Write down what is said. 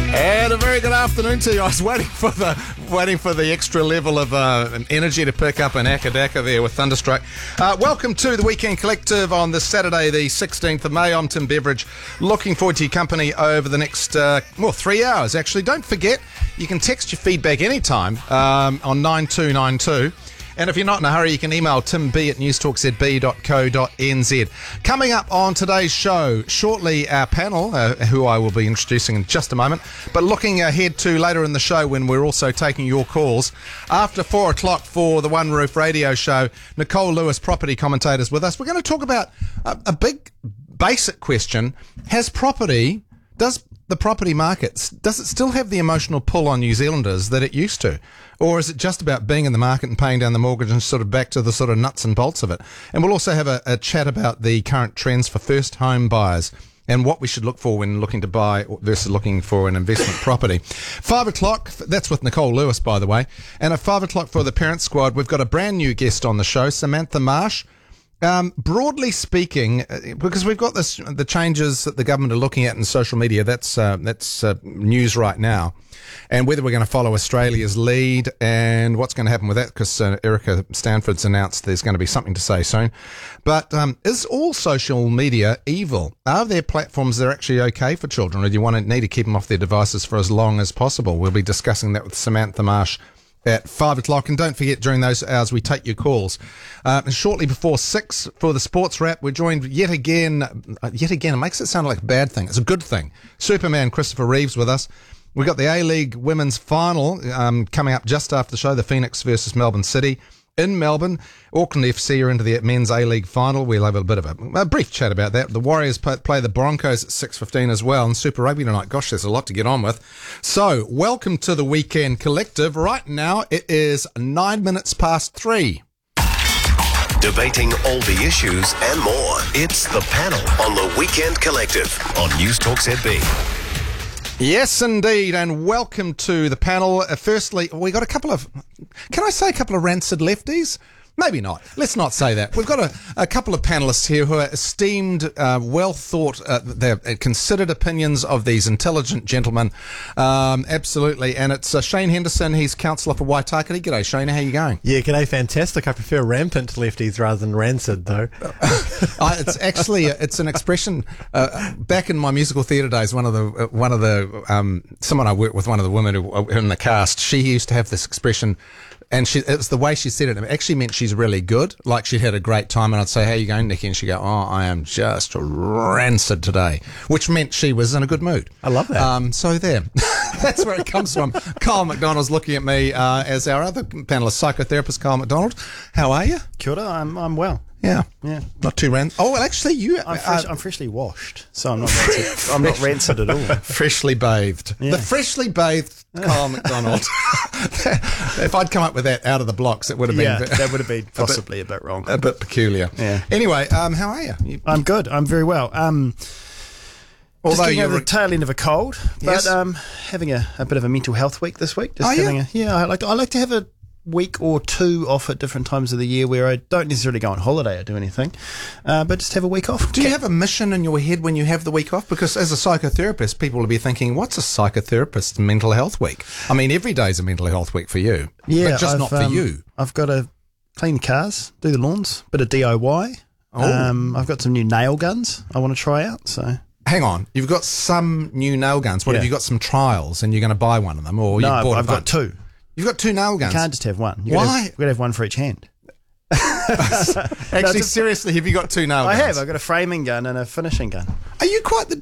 And a very good afternoon to you. I was waiting for the extra level of energy to pick up an Akadaka there with Thunderstruck. Welcome to the Weekend Collective on this Saturday, the 16th of May. I'm Tim Beveridge. Looking forward to your company over the next 3 hours. Actually, don't forget you can text your feedback anytime on 9292. And if you're not in a hurry, you can email timb@newstalkzb.co.nz. Coming up on today's show, shortly our panel, who I will be introducing in just a moment, but looking ahead to later in the show when we're also taking your calls. After 4 o'clock for the One Roof Radio Show, Nicole Lewis, property commentator's with us. We're going to talk about a big basic question. Does the property markets, does it still have the emotional pull on New Zealanders that it used to? Or is it just about being in the market and paying down the mortgage and sort of back to the sort of nuts and bolts of it? And we'll also have a chat about the current trends for first home buyers and what we should look for when looking to buy versus looking for an investment property. 5 o'clock, that's with Nicole Lewis, by the way. And at 5 o'clock for the Parent Squad, we've got a brand new guest on the show, Samantha Marsh. Broadly speaking, because we've got the changes that the government are looking at in social media, that's news right now, and whether we're going to follow Australia's lead and what's going to happen with that, because Erica Stanford's announced there's going to be something to say soon. But is all social media evil? Are there platforms that are actually okay for children, or do you need to keep them off their devices for as long as possible? We'll be discussing that with Samantha Marsh at 5 o'clock. And don't forget, during those hours, we take your calls. And shortly before 6 for the sports wrap, we're joined yet again, it makes it sound like a bad thing. It's a good thing. Superman Christopher Reeves with us. We've got the A-League women's final coming up just after the show, the Phoenix versus Melbourne City. In Melbourne, Auckland FC are into the men's A-League final. We'll have a bit of a brief chat about that. The Warriors play the Broncos at 6:15 as well. And Super Rugby tonight. Gosh, there's a lot to get on with. So, welcome to the Weekend Collective. Right now, it is 9 minutes past 3. Debating all the issues and more. It's the panel on the Weekend Collective on News Talk ZB. Yes, indeed, and welcome to the panel. Firstly, we got a couple of rancid lefties? Maybe not. Let's not say that. We've got a couple of panellists here who are esteemed, well thought, they're considered opinions of these intelligent gentlemen. Absolutely. And it's Shane Henderson. He's councillor for Waitakere. G'day, Shane. How are you going? Yeah, g'day. Fantastic. I prefer rampant lefties rather than rancid, though. It's actually, it's an expression, back in my musical theatre days, someone I worked with, one of the women who in the cast, she used to have this expression. And it's the way she said it. It actually meant she's really good, like she'd had a great time. And I'd say, how you going, Nikki? And she'd go, oh, I am just rancid today, which meant she was in a good mood. I love that. So there. That's where it comes from. Kyle McDonald's looking at me as our other panellist, psychotherapist Kyle McDonald. How are you? Kia ora, I'm well. Yeah. Not too rancid. Oh, well, actually, I'm freshly washed, so I'm not rancid. I'm not rancid at all. Freshly bathed. Yeah. The freshly bathed Kyle McDonald. If I'd come up with that out of the blocks, it would have been... Yeah, that would have been possibly a bit wrong. A bit peculiar. Yeah. Anyway, how are you? I'm good. I'm very well. Although just getting over the tail end of a cold, but having a bit of a mental health week this week. Just I like to have a week or two off at different times of the year where I don't necessarily go on holiday or do anything, but just have a week off. Do you have a mission in your head when you have the week off? Because as a psychotherapist, people will be thinking, what's a psychotherapist's mental health week? I mean, every day's a mental health week for you, but just not for you. I've got to clean cars, do the lawns, bit of DIY. I've got some new nail guns I want to try out, so... Hang on, you've got some new nail guns. What, have you got some trials and you're going to buy one of them? Or no, I've got two. You've got two nail guns? You can't just have one. Why? You've got to have one for each hand. Actually, seriously, have you got two nail guns? I have. I've got a framing gun and a finishing gun. Are you quite the